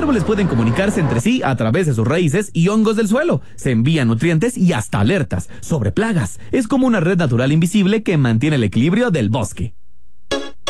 árboles pueden comunicarse entre sí a través de sus raíces y hongos del suelo. Se envían nutrientes y hasta alertas sobre plagas. Es como una red natural invisible que mantiene el equilibrio del bosque.